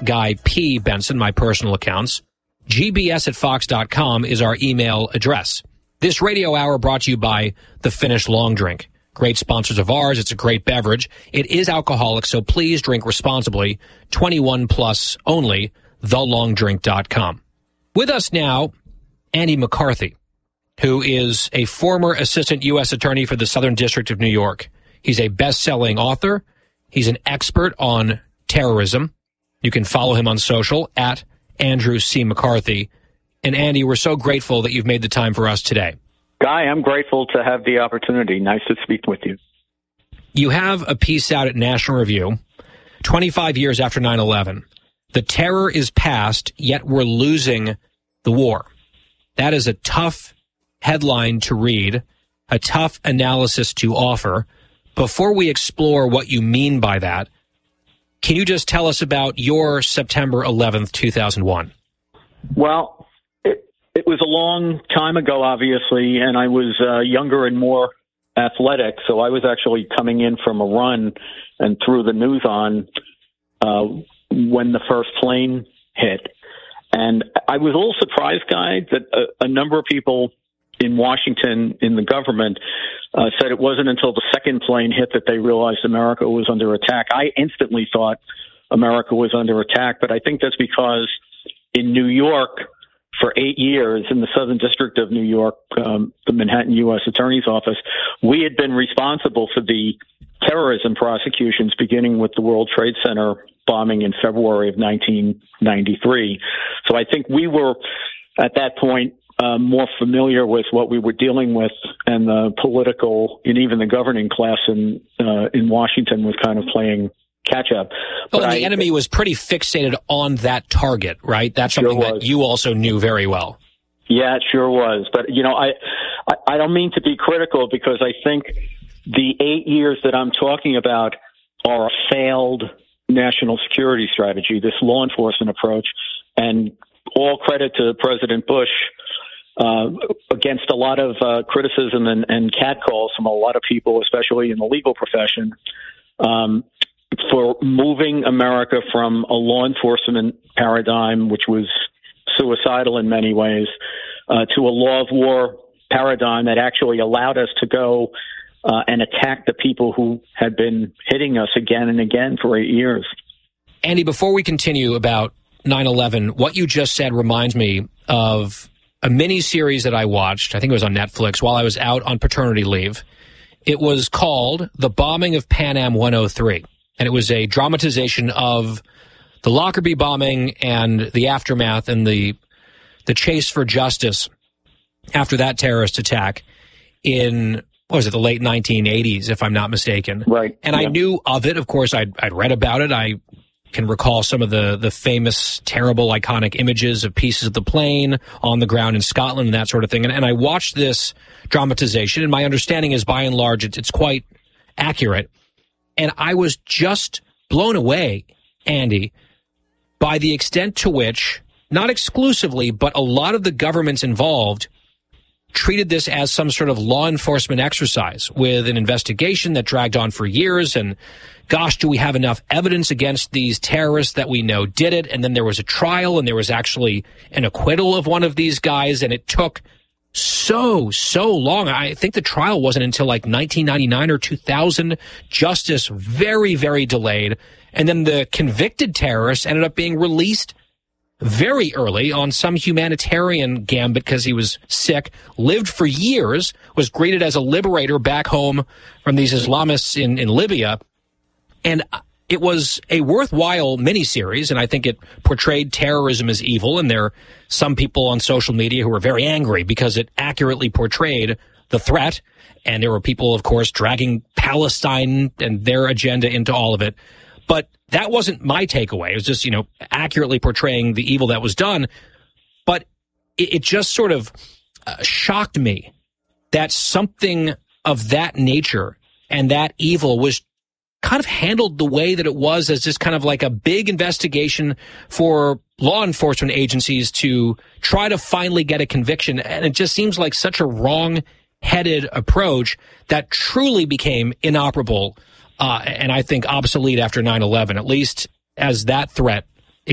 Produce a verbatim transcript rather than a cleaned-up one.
Guy P. Benson, my personal accounts. G B S at fox dot com is our email address. This radio hour brought to you by The Finnish Long Drink. Great sponsors of ours. It's a great beverage. It is alcoholic, so please drink responsibly. twenty-one plus only. the long drink dot com. With us now, Andy McCarthy, who is a former assistant U S attorney for the Southern District of New York. He's a best-selling author. He's an expert on terrorism. You can follow him on social at Andrew C. McCarthy. And Andy, we're so grateful that you've made the time for us today. Guy, I'm grateful to have the opportunity. Nice to speak with you. You have a piece out at National Review, twenty-five years after nine eleven. The terror is past, yet we're losing the war. That is a tough headline to read, a tough analysis to offer. Before we explore what you mean by that, can you just tell us about your September eleventh, two thousand one? Well, it, it was a long time ago, obviously, and I was uh, younger and more athletic, so I was actually coming in from a run and threw the news on uh, when the first plane hit. And I was a little surprised, Guy, that a, a number of people in Washington, in the government, uh, said it wasn't until the second plane hit that they realized America was under attack. I instantly thought America was under attack, but I think that's because in New York, for eight years in the Southern District of New York, um, the Manhattan U S Attorney's Office, we had been responsible for the terrorism prosecutions, beginning with the World Trade Center bombing in February of nineteen ninety-three. So I think we were, at that point, uh, more familiar with what we were dealing with, and the political and even the governing class in uh, in Washington was kind of playing catch up. But well, the I, enemy was pretty fixated on that target, right? That's something sure that you also knew very well. Yeah, it sure was. But, you know, I, I, I don't mean to be critical, because I think the eight years that I'm talking about are a failed national security strategy, this law enforcement approach, and all credit to President Bush, uh, against a lot of uh, criticism and, and catcalls from a lot of people, especially in the legal profession, um, for moving America from a law enforcement paradigm, which was suicidal in many ways, uh, to a law of war paradigm that actually allowed us to go uh, and attack the people who had been hitting us again and again for eight years. Andy, before we continue about nine eleven, what you just said reminds me of a mini-series that I watched. I think it was on Netflix while I was out on paternity leave. It was called The Bombing of Pan Am one oh three. And it was a dramatization of the Lockerbie bombing and the aftermath and the the chase for justice after that terrorist attack in, what was it, the late nineteen eighties, if I'm not mistaken. Right. And yeah. I knew of it. Of course, I'd, I'd read about it. I can recall some of the, the famous, terrible, iconic images of pieces of the plane on the ground in Scotland and that sort of thing. And, and I watched this dramatization, and my understanding is, by and large, it's, it's quite accurate. And I was just blown away, Andy, by the extent to which, not exclusively, but a lot of the governments involved treated this as some sort of law enforcement exercise with an investigation that dragged on for years. And gosh, do we have enough evidence against these terrorists that we know did it? And then there was a trial, and there was actually an acquittal of one of these guys, and it took so, so long. I think the trial wasn't until like nineteen ninety-nine or two thousand. Justice very, very delayed. And then the convicted terrorist ended up being released very early on some humanitarian gambit because he was sick, lived for years, was greeted as a liberator back home from these Islamists in, in Libya. And it was a worthwhile miniseries, and I think it portrayed terrorism as evil. And there are some people on social media who were very angry because it accurately portrayed the threat. And there were people, of course, dragging Palestine and their agenda into all of it. But that wasn't my takeaway. It was just, you know, accurately portraying the evil that was done. But it, it just sort of uh, shocked me that something of that nature and that evil was kind of handled the way that it was, as just kind of like a big investigation for law enforcement agencies to try to finally get a conviction. And it just seems like such a wrong-headed approach that truly became inoperable uh, and I think obsolete after nine eleven, at least as that threat